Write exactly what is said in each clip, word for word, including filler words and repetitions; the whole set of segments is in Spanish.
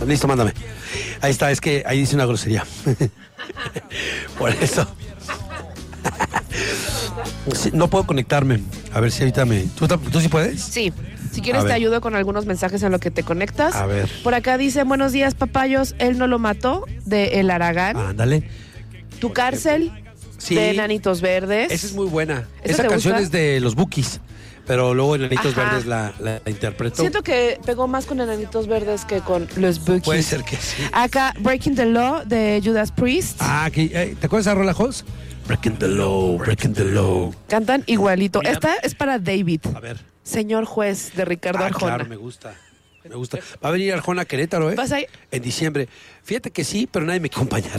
Listo, mándame. Ahí está, es que ahí dice una grosería. Por eso. Sí, no puedo conectarme. A ver si ahorita me... ¿Tú, ¿tú sí puedes? Sí. Si quieres te ayudo con algunos mensajes en lo que te conectas. A ver. Por acá dice, buenos días, papayos. Él no lo mató, de El Aragán. Ándale. Tu cárcel, sí, de Enanitos Verdes. Esa es muy buena. ¿Esa Esa canción gusta? es de los Bookies, pero luego Enanitos Ajá. Verdes la, la, la interpretó. Siento que pegó más con Enanitos Verdes que con los Bookies. Puede ser que sí. Acá, Breaking the Law, de Judas Priest. Ah, que, eh, ¿te acuerdas de esa rola, Jos? Breaking the Law, Breaking the Law. Cantan igualito. Mira. Esta es para David. A ver. Señor Juez, de Ricardo Ah, Arjona. claro, me gusta. Me gusta. Va a venir Arjona a Querétaro, ¿eh? ¿Vas ahí? En diciembre. Fíjate que sí, pero nadie me acompañará.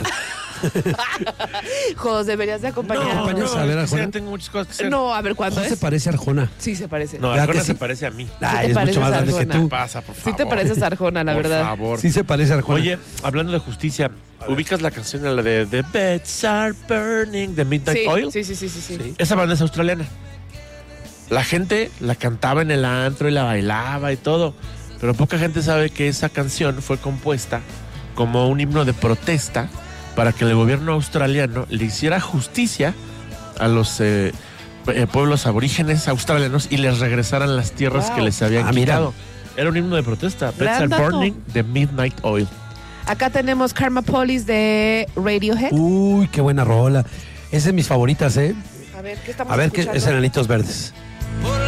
Jos, deberías de acompañarnos. No, acompañas a ver a Arjona. Sí, tengo muchas cosas que hacer. No, a ver, ¿cuándo ¿Cómo es? se parece a Arjona? Sí, se parece. No, ¿Verdad Arjona que se sí? parece a mí. Ah, te es pareces mucho más a grande que Arjona? tú. Pasa, por Sí favor. te pareces a Arjona, la Por verdad. favor. Sí se parece a Arjona. Oye, hablando de justicia, ¿ubicas la canción la de The Beds Are Burning de Midnight Sí, Oil? sí, sí, sí, sí, sí. Sí. Esa banda es australiana. La gente la cantaba en el antro y la bailaba y todo, pero poca gente sabe que esa canción fue compuesta como un himno de protesta para que el gobierno australiano le hiciera justicia a los eh, eh, pueblos aborígenes australianos y les regresaran las tierras Wow. que les habían Ah, mira. quitado. Era un himno de protesta. Beds Are Gran dato. Burning de Midnight Oil. Acá tenemos Karma Police de Radiohead. Uy, qué buena rola. Esa es de mis favoritas, ¿eh? A ver, ¿qué estamos A ver, ¿qué escuchando? es Enanitos Verdes?